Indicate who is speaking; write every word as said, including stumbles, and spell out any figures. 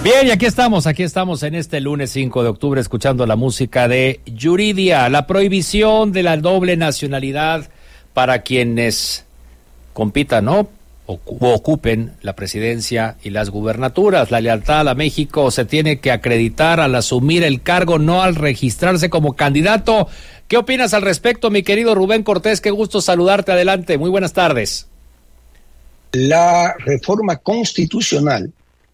Speaker 1: Bien, y aquí estamos, aquí estamos en este lunes cinco de octubre escuchando la música de Yuridia, la prohibición de la doble nacionalidad para quienes compitan, ¿no? O ocupen la presidencia y las gubernaturas. La lealtad a México se tiene que acreditar al asumir el cargo, no al registrarse como candidato. ¿Qué opinas al respecto, mi querido Rubén Cortés? Qué gusto saludarte. Adelante, muy buenas tardes.
Speaker 2: La reforma constitucional